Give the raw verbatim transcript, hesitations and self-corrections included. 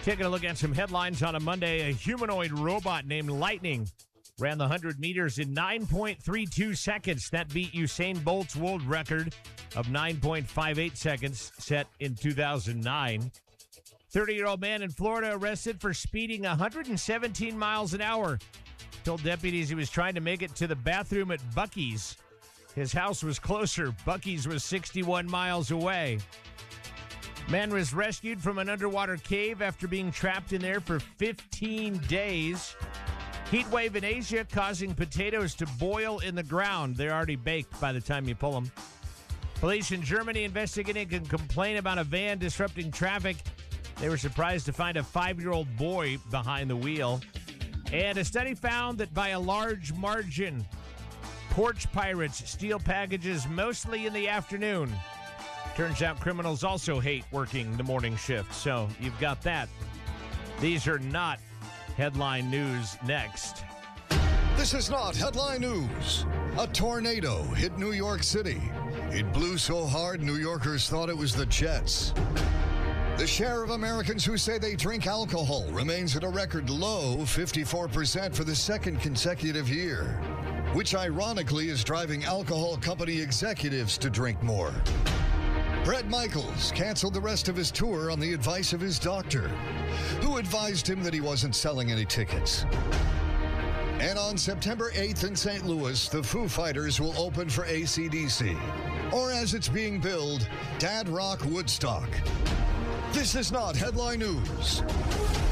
Taking a look at some headlines on a Monday, a humanoid robot named Lightning ran the one hundred meters in nine point three two seconds. That beat Usain Bolt's world record of nine point five eight seconds set in two thousand nine. thirty-year-old man in Florida arrested for speeding one hundred seventeen miles an hour. Told deputies he was trying to make it to the bathroom at Buc-ee's. His house was closer. Buc-ee's was sixty-one miles away. Man was rescued from an underwater cave after being trapped in there for fifteen days. Heat wave in Asia causing potatoes to boil in the ground. They're already baked by the time you pull them. Police in Germany investigating a complaint about a van disrupting traffic. They were surprised to find a five-year-old boy behind the wheel. And a study found that by a large margin, porch pirates steal packages mostly in the afternoon. Turns out criminals also hate working the morning shift, so you've got that. These are not headline news. Next. This is not headline news. A tornado hit New York City. It blew so hard, New Yorkers thought it was the Jets. The share of Americans who say they drink alcohol remains at a record low fifty-four percent for the second consecutive year, which ironically is driving alcohol company executives to drink more. Bret Michaels canceled the rest of his tour on the advice of his doctor, who advised him that he wasn't selling any tickets. And on September eighth in Saint Louis, the Foo Fighters will open for A C D C, or as it's being billed, Dad Rock Woodstock. This is not headline news.